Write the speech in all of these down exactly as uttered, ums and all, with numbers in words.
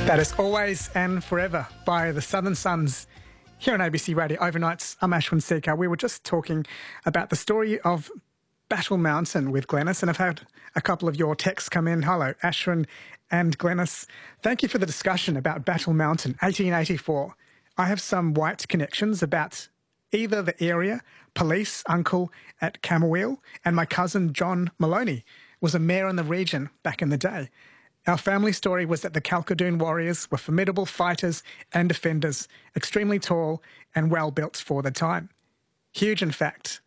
That is Always and Forever by the Southern Sons here on A B C Radio Overnights. I'm Ashwin Sekhar. We were just talking about the story of Battle Mountain with Glenys, and I've had a couple of your texts come in. Hello, Ashwin and Glenys. Thank you for the discussion about Battle Mountain, eighteen eighty-four. I have some white connections about either the area, police uncle at Camooweal, and my cousin John Maloney was a mayor in the region back in the day. Our family story was that the Kalkadoon warriors were formidable fighters and defenders, extremely tall and well built for the time. Huge, in fact.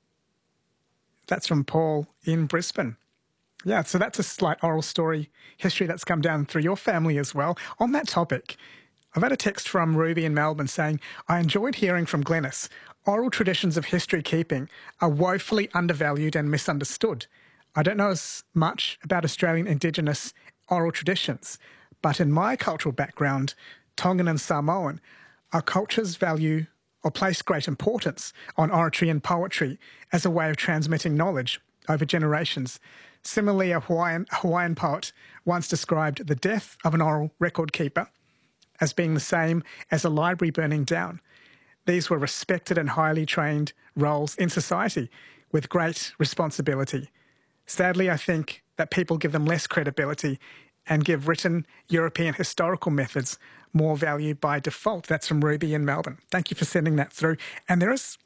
That's from Paul in Brisbane. Yeah, so that's a slight oral story history that's come down through your family as well. On that topic, I've had a text from Ruby in Melbourne saying, I enjoyed hearing from Glenys. Oral traditions of history keeping are woefully undervalued and misunderstood. I don't know as much about Australian Indigenous oral traditions, but in my cultural background, Tongan and Samoan, our cultures value or place great importance on oratory and poetry as a way of transmitting knowledge over generations. Similarly, a Hawaiian, Hawaiian poet once described the death of an oral record keeper as being the same as a library burning down. These were respected and highly trained roles in society with great responsibility. Sadly, I think that people give them less credibility and give written European historical methods more value by default. That's from Ruby in Melbourne. Thank you for sending that through. And there is,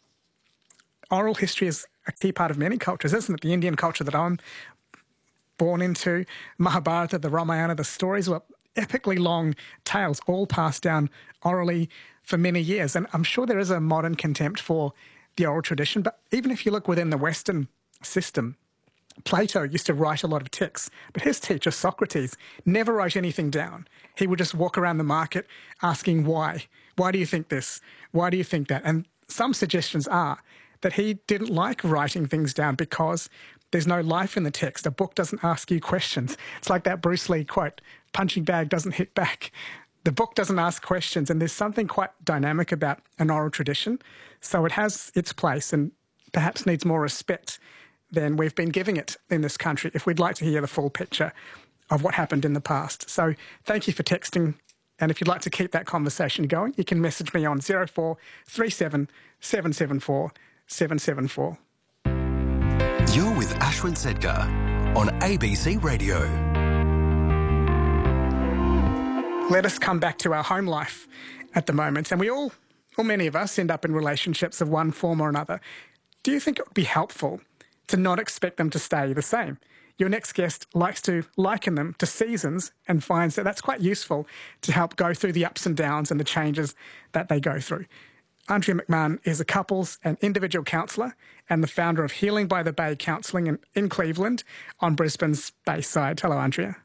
oral history is a key part of many cultures, isn't it? The Indian culture that I'm born into, Mahabharata, the Ramayana, the stories were epically long tales, all passed down orally for many years. And I'm sure there is a modern contempt for the oral tradition, but even if you look within the Western system, Plato used to write a lot of texts, but his teacher, Socrates, never wrote anything down. He would just walk around the market asking why. Why do you think this? Why do you think that? And some suggestions are that he didn't like writing things down because there's no life in the text. A book doesn't ask you questions. It's like that Bruce Lee quote, punching bag doesn't hit back. The book doesn't ask questions, and there's something quite dynamic about an oral tradition. So it has its place and perhaps needs more respect than we've been giving it in this country if we'd like to hear the full picture of what happened in the past. So thank you for texting, and if you'd like to keep that conversation going, you can message me on zero four three seven seven seven four seven seven four. You're with Ashwin Sekhar on A B C Radio. Let us come back to our home life at the moment, and we all, or many of us, end up in relationships of one form or another. Do you think it would be helpful to not expect them to stay the same? Your next guest likes to liken them to seasons and finds that that's quite useful to help go through the ups and downs and the changes that they go through. Andrea McMahon is a couples and individual counsellor and the founder of Healing by the Bay Counselling in, in Cleveland on Brisbane's Bayside. Hello, Andrea.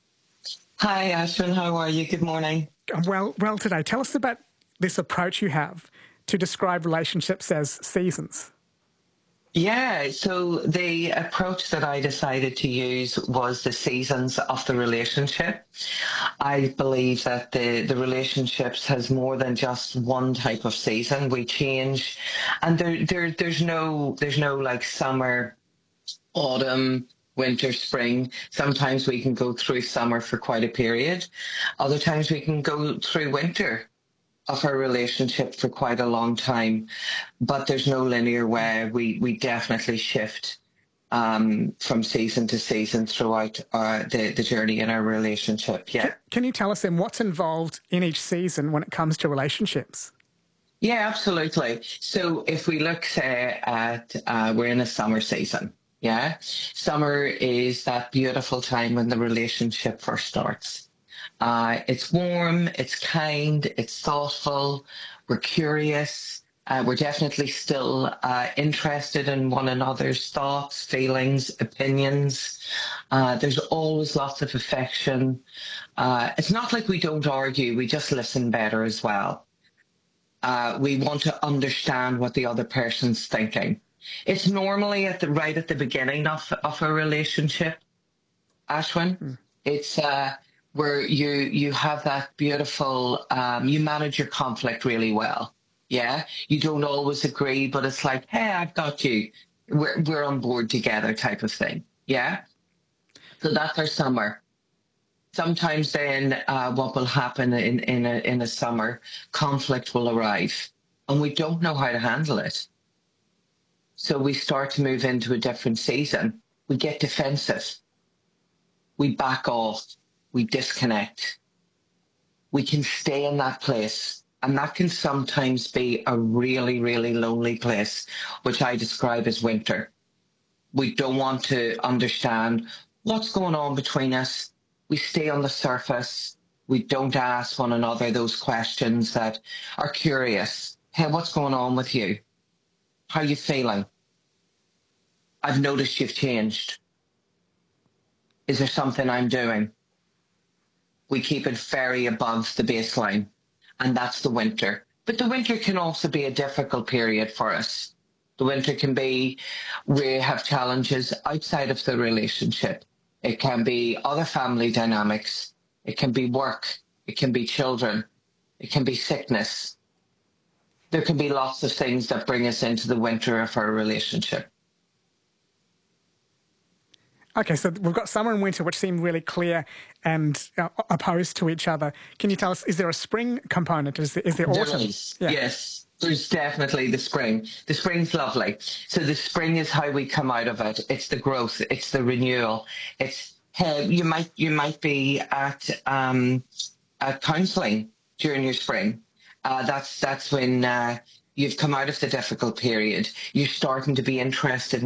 Hi, Ashwin. How are you? Good morning. I'm well, well today. Tell us about this approach you have to describe relationships as seasons. Yeah, so the approach that I decided to use was the seasons of the relationship. I believe that the, the relationships has more than just one type of season. We change, and there, there there's no there's no like summer, autumn, winter, spring. Sometimes we can go through summer for quite a period. Other times we can go through winter of our relationship for quite a long time, but there's no linear way. We we definitely shift um, from season to season throughout our, the, the journey in our relationship, yeah. Can, can you tell us then what's involved in each season when it comes to relationships? Yeah, absolutely. So if we look, say, at, uh, we're in a summer season, yeah? Summer is that beautiful time when the relationship first starts. Uh, it's warm, it's kind, it's thoughtful, we're curious, uh, we're definitely still uh, interested in one another's thoughts, feelings, opinions. Uh, there's always lots of affection. Uh, it's not like we don't argue, we just listen better as well. Uh, we want to understand what the other person's thinking. It's normally at the right at the beginning of, of a relationship, Ashwin. Mm. It's... Uh, where you you have that beautiful, um, you manage your conflict really well, yeah? You don't always agree, but it's like, hey, I've got you. We're, we're on board together type of thing, yeah? So that's our summer. Sometimes then uh, what will happen in, in, a, in a summer, conflict will arrive and we don't know how to handle it. So we start to move into a different season. We get defensive. We back off. We disconnect. We can stay in that place. And that can sometimes be a really, really lonely place, which I describe as winter. We don't want to understand what's going on between us. We stay on the surface. We don't ask one another those questions that are curious. Hey, what's going on with you? How are you feeling? I've noticed you've changed. Is there something I'm doing? We keep it very above the baseline, and that's the winter. But the winter can also be a difficult period for us. The winter can be, we have challenges outside of the relationship. It can be other family dynamics. It can be work. It can be children. It can be sickness. There can be lots of things that bring us into the winter of our relationship. Okay, so we've got summer and winter, which seem really clear and uh, opposed to each other. Can you tell us, is there a spring component? Is there, is there autumn? There is, yeah. Yes. There's definitely the spring. The spring's lovely. So the spring is how we come out of it. It's the growth. It's the renewal. It's uh, you might you might be at um, at counselling during your spring. Uh, that's that's when uh, you've come out of the difficult period. You're starting to be interested in